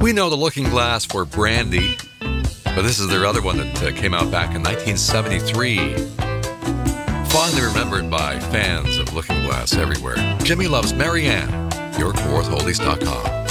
We know the Looking Glass for Brandy, but this is their other one that came out back in 1973. Fondly remembered by fans of Looking Glass everywhere. Jimmy loves Marianne, your CoreWithOldies.com.